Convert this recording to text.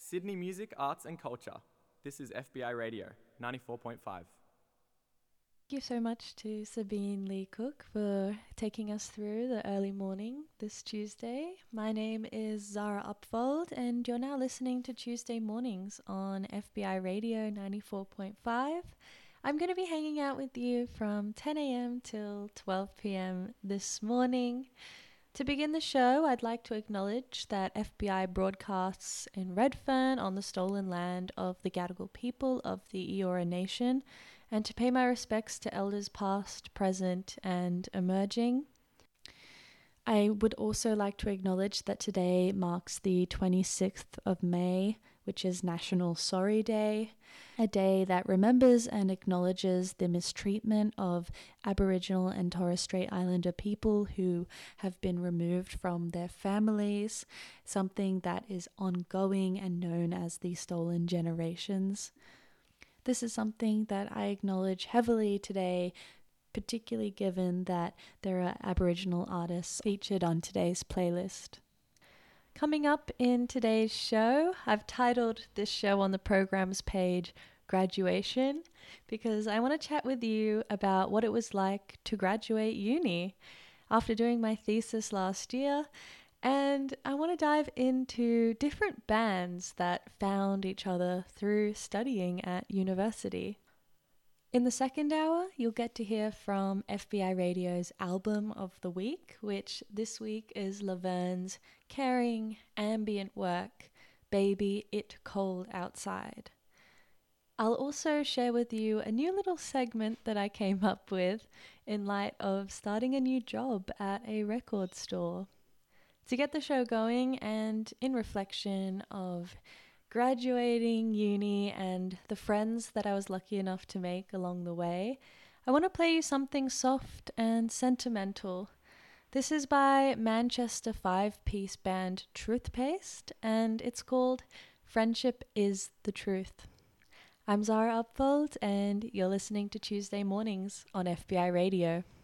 Sydney music, arts and culture. This is FBI Radio 94.5. Thank you so much to Sabine Lee Cook for taking us through the early morning this Tuesday. My name is Zara Upfold and you're now listening to Tuesday mornings on FBI Radio 94.5. I'm going to be hanging out with you from 10 a.m. till 12 p.m. this morning. To begin the show, I'd like to acknowledge that FBI broadcasts in Redfern on the stolen land of the Gadigal people of the Eora Nation, and to pay my respects to elders past, present, and emerging. I would also like to acknowledge that today marks the 26th of May, which is National Sorry Day, a day that remembers and acknowledges the mistreatment of Aboriginal and Torres Strait Islander people who have been removed from their families, something that is ongoing and known as the Stolen Generations. This is something that I acknowledge heavily today, particularly given that there are Aboriginal artists featured on today's playlist. Coming up in today's show, I've titled this show on the program's page Graduation, because I want to chat with you about what it was like to graduate uni after doing my thesis last year, and I want to dive into different bands that found each other through studying at university. In the second hour, you'll get to hear from FBI Radio's Album of the Week, which this week is Laverne's caring, ambient work, Baby It Cold Outside. I'll also share with you a new little segment that I came up with in light of starting a new job at a record store. To get the show going and in reflection of graduating uni and the friends that I was lucky enough to make along the way, I want to play you something soft and sentimental. This is by Manchester five-piece band Truthpaste, and it's called Friendship is the Truth. I'm Zara Upfold, and you're listening to Tuesday Mornings on FBI Radio.